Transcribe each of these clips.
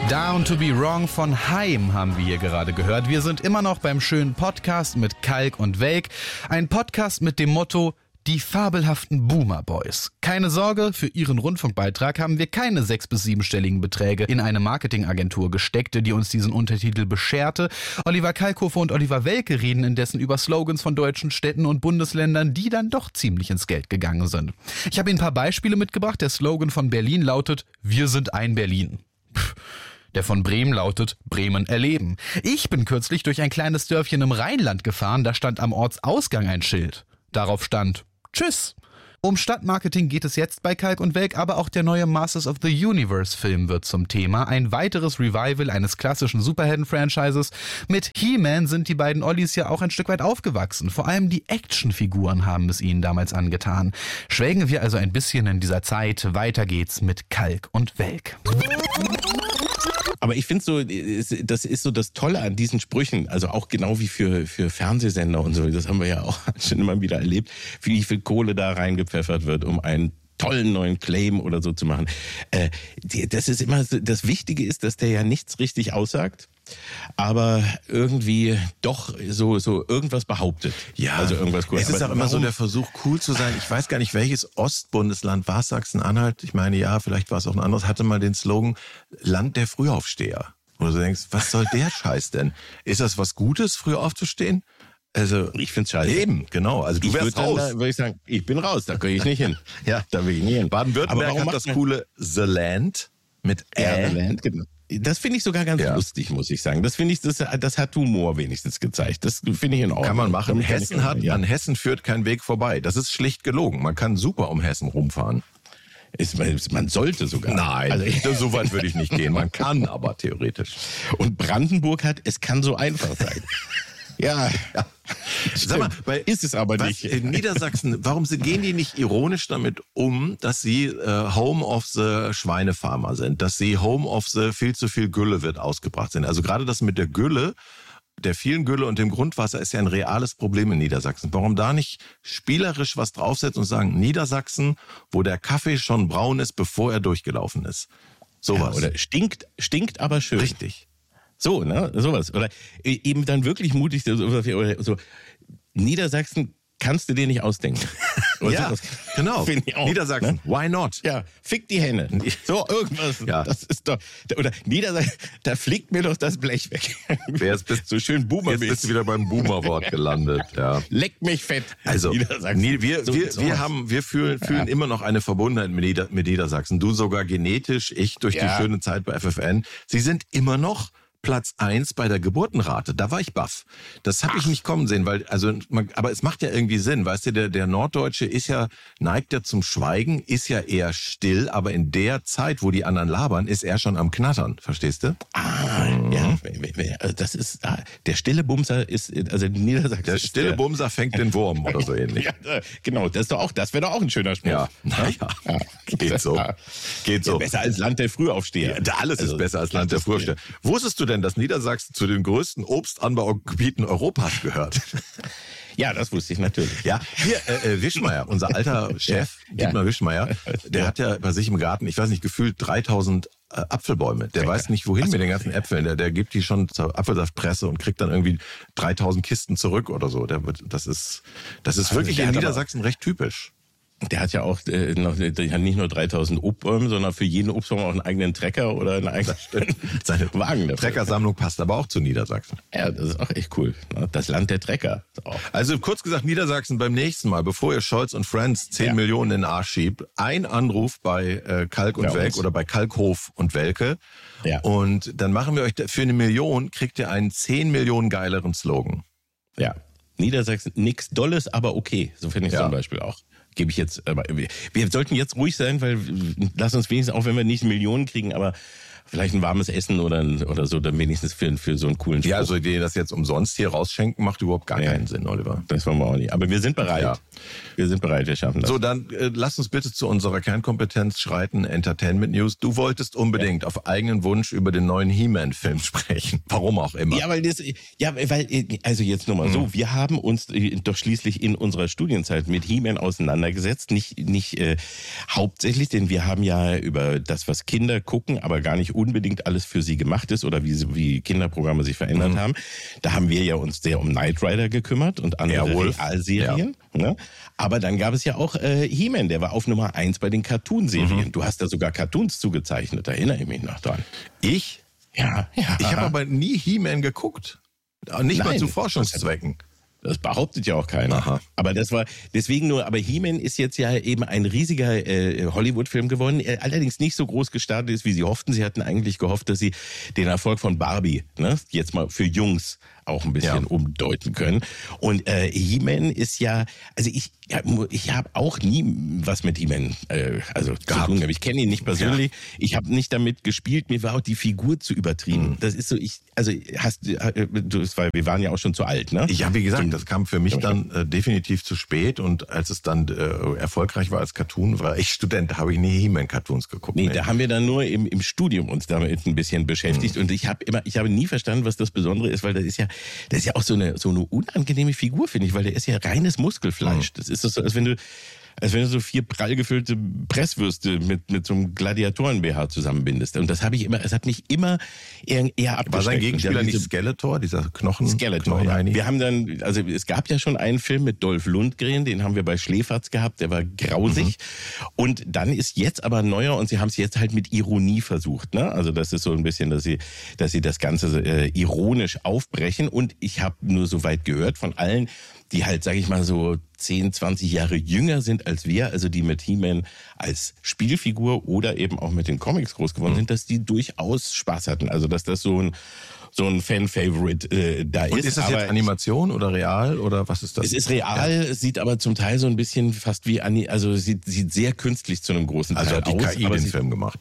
Down to be Wrong von Haim haben wir hier gerade gehört. Wir sind immer noch beim schönen Podcast mit Kalk und Welk. Ein Podcast mit dem Motto: Die fabelhaften Boomer Boys. Keine Sorge, für Ihren Rundfunkbeitrag haben wir keine 6- bis 7-stelligen Beträge in eine Marketingagentur gesteckt, die uns diesen Untertitel bescherte. Oliver Kalkofe und Oliver Welke reden indessen über Slogans von deutschen Städten und Bundesländern, die dann doch ziemlich ins Geld gegangen sind. Ich habe Ihnen ein paar Beispiele mitgebracht. Der Slogan von Berlin lautet: Wir sind ein Berlin. Der von Bremen lautet: Bremen erleben. Ich bin kürzlich durch ein kleines Dörfchen im Rheinland gefahren, da stand am Ortsausgang ein Schild. Darauf stand: Tschüss. Um Stadtmarketing geht es jetzt bei Kalk und Welk, aber auch der neue Masters of the Universe Film wird zum Thema. Ein weiteres Revival eines klassischen Superhelden-Franchises. Mit He-Man sind die beiden Ollis ja auch ein Stück weit aufgewachsen. Vor allem die Actionfiguren haben es ihnen damals angetan. Schwelgen wir also ein bisschen in dieser Zeit. Weiter geht's mit Kalk und Welk. Aber ich finde so, das ist so das Tolle an diesen Sprüchen, also auch genau wie für Fernsehsender und so, das haben wir ja auch schon immer wieder erlebt, wie viel Kohle da reingepfeffert wird, um einen tollen neuen Claim oder so zu machen. Das ist immer, das Wichtige ist, dass der ja nichts richtig aussagt, aber irgendwie doch so irgendwas behauptet. Ja, also irgendwas cool. Es ist auch immer so der Versuch, cool zu sein. Ich weiß gar nicht, welches Ostbundesland war es, Sachsen-Anhalt. Ich meine, ja, vielleicht war es auch ein anderes. Hatte mal den Slogan Land der Frühaufsteher. Wo du denkst, was soll der Scheiß denn? Ist das was Gutes, früh aufzustehen? Also ich find's scheiße. Eben, genau. Also du wärst raus. Da würde ich sagen, ich bin raus, da gehe ich nicht hin. Ja, da will ich nicht hin. Baden-Württemberg hat das coole The Land mit R. The Land, genau. Das finde ich sogar ganz lustig, muss ich sagen. Das finde ich, das hat Humor wenigstens gezeigt. Das finde ich in Ordnung. Kann man machen. An Hessen führt kein Weg vorbei. Das ist schlicht gelogen. Man kann super um Hessen rumfahren. Man sollte sogar. Nein, also, so weit würde ich nicht gehen. Man kann aber theoretisch. Und Brandenburg es kann so einfach sein. Ja. Sag mal, ist es aber nicht. In Niedersachsen, warum gehen die nicht ironisch damit um, dass sie Home of the Schweinefarmer sind, dass sie Home of the viel zu viel Gülle wird ausgebracht sind? Also gerade das mit der Gülle, der vielen Gülle und dem Grundwasser ist ja ein reales Problem in Niedersachsen. Warum da nicht spielerisch was draufsetzen und sagen, Niedersachsen, wo der Kaffee schon braun ist, bevor er durchgelaufen ist? Sowas. Ja, oder stinkt aber schön. Richtig. So, ne, sowas. Oder eben dann wirklich mutig, so Niedersachsen kannst du dir nicht ausdenken. Ja, genau. Ich auch, Niedersachsen, ne? Why not? Ja, fick die Henne. So, irgendwas. Ja. Das ist doch, oder Niedersachsen, da fliegt mir doch das Blech weg. So schön Boomer. Jetzt bist du wieder beim Boomer-Wort gelandet. Ja. Leck mich fett. Also, wir fühlen immer noch eine Verbundenheit mit Niedersachsen. Du sogar genetisch, ich durch die schöne Zeit bei FFN. Sie sind immer noch Platz 1 bei der Geburtenrate. Da war ich baff. Das habe ich nicht kommen sehen, aber es macht ja irgendwie Sinn. Weißt du, der Norddeutsche neigt ja zum Schweigen, ist ja eher still, aber in der Zeit, wo die anderen labern, ist er schon am Knattern. Verstehst du? Ja, das ist, der stille Bumser ist, also in Niedersachsen. Der stille Bumser fängt den Wurm oder so ähnlich. Ja, genau, das wäre doch auch ein schöner Spruch. Ja, naja, geht so. Geht so. Ja, besser als Land der Frühaufsteher. Ja, alles ist besser als Land der Frühaufsteher. Wusstest du denn, dass Niedersachsen zu den größten Obstanbaugebieten Europas gehört? Ja, das wusste ich natürlich. Ja, hier, Wischmeier, unser alter Chef, Dietmar Wischmeier, der hat ja bei sich im Garten, ich weiß nicht, gefühlt 3000 Apfelbäume. Der weiß nicht, wohin mit den ganzen Äpfeln. Der gibt die schon zur Apfelsaftpresse und kriegt dann irgendwie 3000 Kisten zurück oder so. Das ist wirklich in Niedersachsen recht typisch. Der hat ja auch der hat nicht nur 3000 Obstbäume, sondern für jeden Obstbaum auch einen eigenen Trecker oder einen eigenen Seine Wagen. Treckersammlung passt aber auch zu Niedersachsen. Ja, das ist auch echt cool. Das Land der Trecker. Also kurz gesagt, Niedersachsen beim nächsten Mal, bevor ihr Scholz und Friends 10 Millionen in den Arsch schiebt, ein Anruf bei Kalk und Welk oder bei Kalkhof und Welke. Ja. Und dann machen wir euch für 1 Million, kriegt ihr einen 10 Millionen geileren Slogan. Ja. Niedersachsen, nix Dolles, aber okay. So finde ich zum Beispiel auch. Gebe ich jetzt, aber wir sollten jetzt ruhig sein, weil lass uns wenigstens, auch wenn wir nicht Millionen kriegen, aber vielleicht ein warmes Essen oder so, dann wenigstens für so einen coolen Spruch. Ja, also die das jetzt umsonst hier rausschenken, macht überhaupt gar keinen Sinn, Oliver. Das wollen wir auch nicht. Aber wir sind bereit. Ja. Wir sind bereit, wir schaffen das. So, dann lass uns bitte zu unserer Kernkompetenz schreiten, Entertainment News. Du wolltest unbedingt auf eigenen Wunsch über den neuen He-Man-Film sprechen. Warum auch immer. Also jetzt nur mal so, wir haben uns doch schließlich in unserer Studienzeit mit He-Man auseinandergesetzt. Nicht hauptsächlich, denn wir haben ja über das, was Kinder gucken, aber gar nicht unbedingt alles für sie gemacht ist oder wie Kinderprogramme sich verändert haben. Da haben wir ja uns sehr um Knight Rider gekümmert und andere Realserien. Ja. Ne? Aber dann gab es ja auch He-Man, der war auf Nummer 1 bei den Cartoonserien. Du hast da sogar Cartoons zugezeichnet, da erinnere ich mich noch dran. Ich? Ja. Ich habe aber nie He-Man geguckt. Nicht mal zu Forschungszwecken. Das behauptet ja auch keiner. Aha. Aber das war deswegen nur, aber He-Man ist jetzt ja eben ein riesiger Hollywood-Film geworden, allerdings nicht so groß gestartet ist, wie sie hofften. Sie hatten eigentlich gehofft, dass sie den Erfolg von Barbie, ne, jetzt mal für Jungs auch ein bisschen umdeuten können. Und He-Man ist ja, also ich habe auch nie was mit He-Man zu tun gehabt. Ich kenne ihn nicht persönlich. Ja. Ich habe nicht damit gespielt. Mir war auch die Figur zu übertrieben. Das ist so, wir waren ja auch schon zu alt, ne? Ja, wie gesagt, das kam für mich dann definitiv zu spät. Und als es dann erfolgreich war als Cartoon, war ich Student, da habe ich nie He-Man-Cartoons geguckt. Nee, da haben wir dann nur im Studium uns damit ein bisschen beschäftigt. Und ich habe nie verstanden, was das Besondere ist, weil das ist ja auch so eine unangenehme Figur, finde ich, weil der ist ja reines Muskelfleisch. Das ist so, als wenn du so 4 prall gefüllte Presswürste mit so einem Gladiatoren-BH zusammenbindest. Und das hat mich immer eher abgeschreckt. War sein Gegenspieler nicht Skeletor, dieser Knochen? Skeletor, ja. Wir haben dann, also es gab ja schon einen Film mit Dolph Lundgren, den haben wir bei Schläferz gehabt, der war grausig. Und dann ist jetzt aber neuer und sie haben es jetzt halt mit Ironie versucht, ne? Also das ist so ein bisschen, dass sie das Ganze ironisch aufbrechen. Und ich habe nur so weit gehört von allen, die halt, sage ich mal, so 10, 20 Jahre jünger sind als wir, also die mit He-Man als Spielfigur oder eben auch mit den Comics groß geworden sind, dass die durchaus Spaß hatten. Also dass das so ein Fan-Favorite da ist. Und ist das jetzt Animation oder real oder was ist das? Es ist real, sieht aber zum Teil so ein bisschen fast wie, sieht sehr künstlich zu einem großen Teil aus. Also hat die KI den Film gemacht?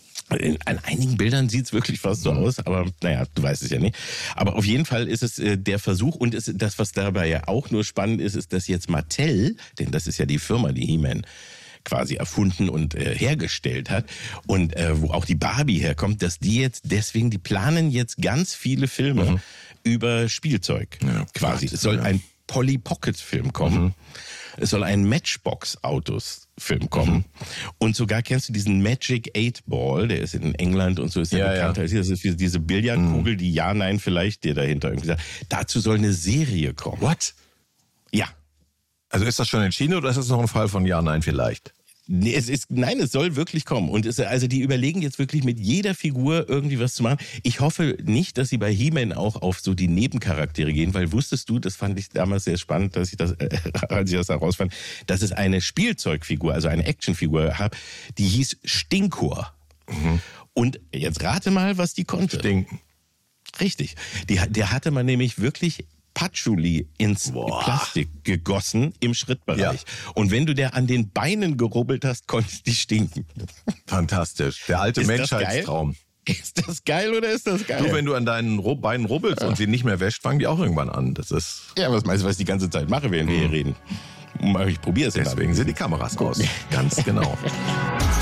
An einigen Bildern sieht es wirklich fast so aus, aber naja, du weißt es ja nicht. Aber auf jeden Fall ist es der Versuch und das, was dabei ja auch nur spannend ist, dass jetzt Mattel, denn das ist ja die Firma, die He-Man quasi erfunden und hergestellt hat und wo auch die Barbie herkommt, dass die planen jetzt ganz viele Filme über Spielzeug quasi. Es soll ein Polly Pocket Film kommen. Es soll ein Matchbox-Autos-Film kommen. Und sogar kennst du diesen Magic 8 Ball, der ist in England und so ist der bekannt. Ja. Das ist diese Billardkugel, die Ja, Nein, vielleicht dir dahinter irgendwie sagt. Dazu soll eine Serie kommen. What? Ja. Also ist das schon entschieden oder ist das noch ein Fall von Ja, Nein vielleicht? Nee, es soll wirklich kommen. Und also die überlegen jetzt wirklich mit jeder Figur irgendwie was zu machen. Ich hoffe nicht, dass sie bei He-Man auch auf so die Nebencharaktere gehen, weil wusstest du, das fand ich damals sehr spannend, als ich das herausfand, dass es eine Spielzeugfigur, also eine Actionfigur habe, die hieß Stinkor. Und jetzt rate mal, was die konnte. Stinken. Richtig. Der hatte man nämlich wirklich Patchouli ins Plastik gegossen im Schrittbereich. Ja. Und wenn du der an den Beinen gerubbelt hast, konnte die stinken. Fantastisch. Der alte Menschheitstraum. Ist das geil oder ist das geil? Du, wenn du an deinen Beinen rubbelst und sie nicht mehr wäscht, fangen die auch irgendwann an. Das ist. Ja, was meinst du, was ich die ganze Zeit mache, während wir hier reden? Ich probiere es. Deswegen sind die Kameras aus. Ganz genau.